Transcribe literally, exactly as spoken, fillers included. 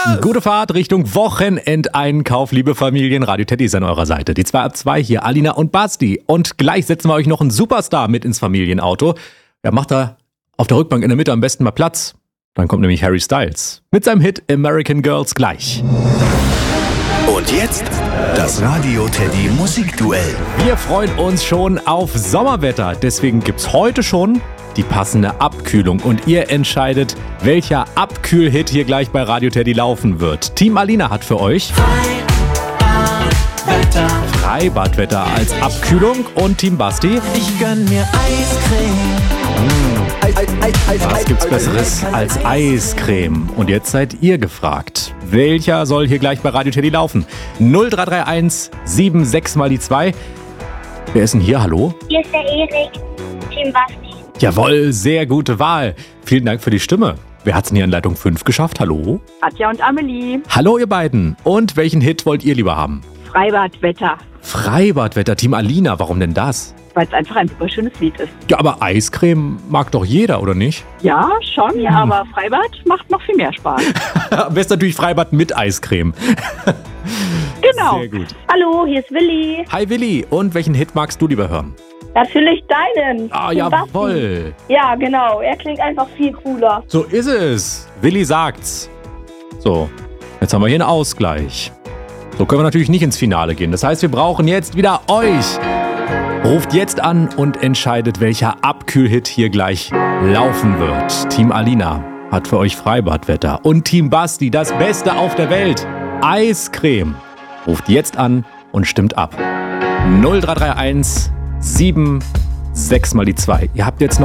Gute Fahrt Richtung Wochenendeinkauf, liebe Familien. Radio Teddy ist an eurer Seite. Die zwei ab zwei hier, Alina und Basti. Und gleich setzen wir euch noch einen Superstar mit ins Familienauto. Ja, macht da auf der Rückbank in der Mitte am besten mal Platz. Dann kommt nämlich Harry Styles mit seinem Hit American Girls gleich. Und jetzt das Radio Teddy Musikduell. Wir freuen uns schon auf Sommerwetter. Deswegen gibt's heute schon die passende Abkühlung. Und ihr entscheidet, welcher Abkühlhit hier gleich bei Radio Teddy laufen wird. Team Alina hat für euch Freibadwetter. Freibadwetter als Abkühlung. Und Team Basti? Ich gönn mir Eiscreme. Was gibt's Besseres als Eiscreme? Und jetzt seid ihr gefragt. Welcher soll hier gleich bei Radio Teddy laufen? null drei drei eins sieben sechs mal die zwei. Wer ist denn hier? Hallo? Hier ist der Erik, Team Basti. Jawohl, sehr gute Wahl. Vielen Dank für die Stimme. Wer hat's denn hier in Leitung fünf geschafft? Hallo? Katja und Amelie. Hallo ihr beiden. Und welchen Hit wollt ihr lieber haben? Freibadwetter. Freibadwetter, Team Alina. Warum denn das? Weil es einfach ein super schönes Lied ist. Ja, aber Eiscreme mag doch jeder, oder nicht? Ja, schon, ja, aber Freibad macht noch viel mehr Spaß. Am besten natürlich Freibad mit Eiscreme. Genau. Sehr gut. Hallo, hier ist Willi. Hi Willi. Und welchen Hit magst du lieber hören? Natürlich deinen. Ah, Team Basti. jawohl. Ja, genau. Er klingt einfach viel cooler. So ist es. Willi sagt's. So, jetzt haben wir hier einen Ausgleich. So können wir natürlich nicht ins Finale gehen. Das heißt, wir brauchen jetzt wieder euch. Ruft jetzt an und entscheidet, welcher Abkühlhit hier gleich laufen wird. Team Alina hat für euch Freibadwetter. Und Team Basti, das Beste auf der Welt, Eiscreme. Ruft jetzt an und stimmt ab. null drei drei eins sieben sechs mal die zwei. Ihr habt jetzt noch